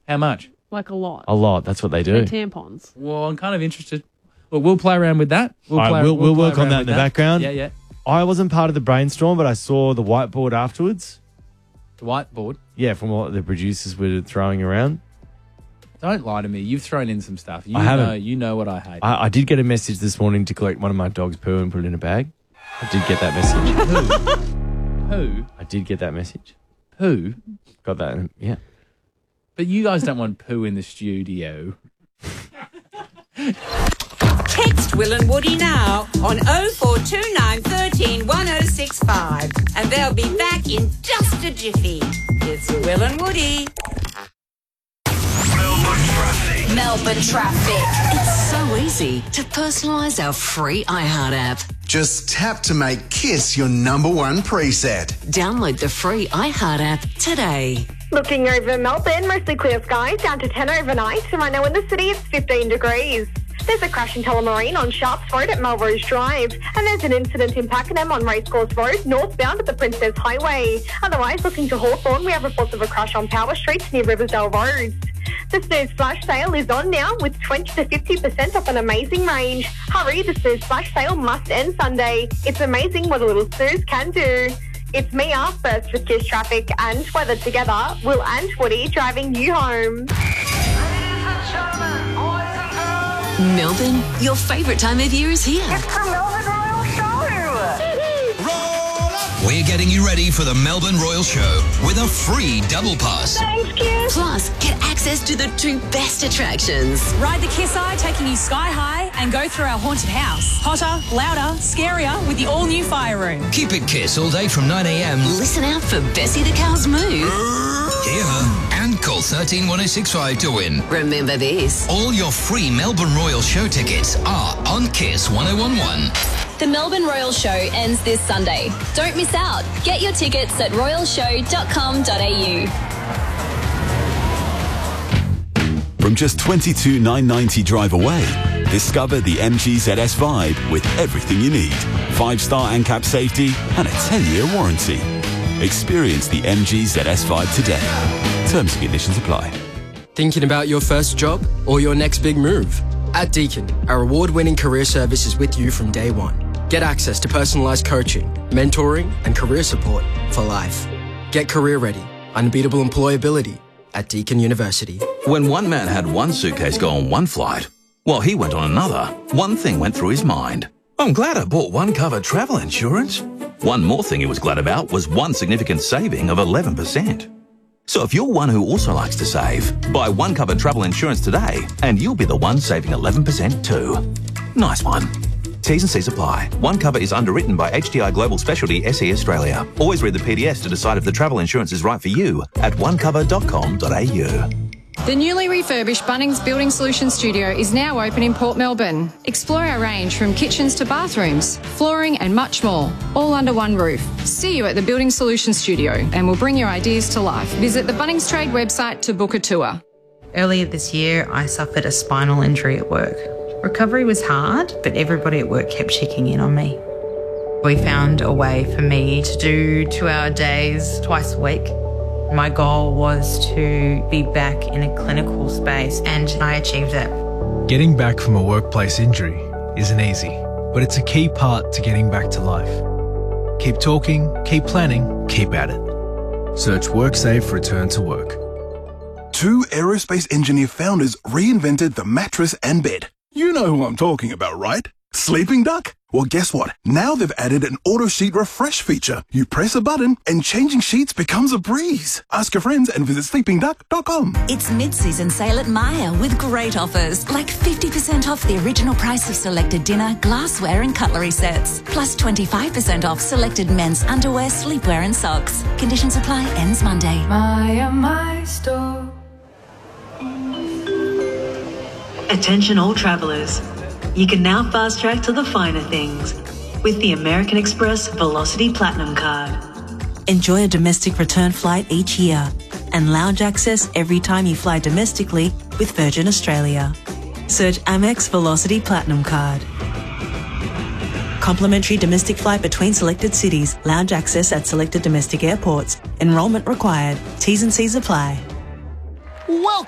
How much? Like a lot. A lot. That's what they do. And tampons. Well, I'm kind of interested. Well, we'll play around with that. We'll work on that in the background. Yeah. I wasn't part of the brainstorm, but I saw the whiteboard afterwards. The whiteboard? Yeah, from what the producers were throwing around. Don't lie to me. You've thrown in some stuff. I haven't. You know what I hate. I did get a message this morning to collect one of my dog's poo and put it in a bag. I did get that message. Poo? I did get that message. Poo? Got that, yeah. But you guys don't want poo in the studio. Text Will and Woody now on 0429 13 1065 and they'll be back in just a jiffy. It's Will and Woody. Melbourne Traffic. It's so easy to personalise our free iHeart app. Just tap to make KISS your number one preset. Download the free iHeart app today. Looking over Melbourne, mostly clear skies, down to 10 overnight. And right now in the city, it's 15 degrees. There's a crash in Tullamarine on Sharps Road at Melrose Drive. And there's an incident in Pakenham on Racecourse Road, northbound at the Princess Highway. Otherwise, looking to Hawthorn, we have reports of a crash on Power Street near Riversdale Road. The Snooze Flash Sale is on now with 20 to 50% off an amazing range. Hurry, the Snooze Flash Sale must end Sunday. It's amazing what a little snooze can do. It's Mia, first with KISS Traffic and weather together. Will and Woody driving you home. Melbourne, your favourite time of year is here. It's the Melbourne Royal Show. We're getting you ready for the Melbourne Royal Show with a free double pass. Thanks, KISS. Plus, get access to the 2 best attractions. Ride the Kiss Eye, taking you sky high, and go through our haunted house. Hotter, louder, scarier with the all-new fire room. Keep it KISS all day from 9 a.m. Listen out for Bessie the Cow's move. Hear her and call 131065 to win. Remember this. All your free Melbourne Royal Show tickets are on KISS 1011. The Melbourne Royal Show ends this Sunday. Don't miss out. Get your tickets at royalshow.com.au. From just $22,990 drive away, discover the MG ZS Vibe with everything you need. 5-star ANCAP safety and a 10-year warranty. Experience the MG ZS Vibe today. Terms and conditions apply. Thinking about your first job or your next big move? At Deakin, our award-winning career service is with you from day one. Get access to personalised coaching, mentoring and career support for life. Get career ready, unbeatable employability at Deakin University. When one man had one suitcase go on one flight, while he went on another, one thing went through his mind. I'm glad I bought one cover travel insurance. One more thing he was glad about was one significant saving of 11%. So if you're one who also likes to save, buy one cover travel insurance today and you'll be the one saving 11% too. Nice one. T's and C's apply. One cover is underwritten by HDI Global Specialty SE Australia. Always read the PDS to decide if the travel insurance is right for you at onecover.com.au. The newly refurbished Bunnings Building Solutions Studio is now open in Port Melbourne. Explore our range from kitchens to bathrooms, flooring and much more, all under one roof. See you at the Building Solutions Studio and we'll bring your ideas to life. Visit the Bunnings Trade website to book a tour. Earlier this year, I suffered a spinal injury at work. Recovery was hard, but everybody at work kept checking in on me. We found a way for me to do 2-hour days twice a week. My goal was to be back in a clinical space, and I achieved that. Getting back from a workplace injury isn't easy, but it's a key part to getting back to life. Keep talking, keep planning, keep at it. Search WorkSafe Return to Work. 2 aerospace engineer founders reinvented the mattress and bed. You know who I'm talking about, right? Sleeping Duck? Well, guess what? Now they've added an auto sheet refresh feature. You press a button and changing sheets becomes a breeze. Ask your friends and visit sleepingduck.com. It's mid-season sale at Myer with great offers, like 50% off the original price of selected dinner, glassware and cutlery sets, plus 25% off selected men's underwear, sleepwear and socks. Conditions apply, ends Monday. My store. Attention all travellers. You can now fast track to the finer things with the American Express Velocity Platinum Card. Enjoy a domestic return flight each year and lounge access every time you fly domestically with Virgin Australia. Search Amex Velocity Platinum Card. Complimentary domestic flight between selected cities. Lounge access at selected domestic airports. Enrolment required. T's and C's apply. Welcome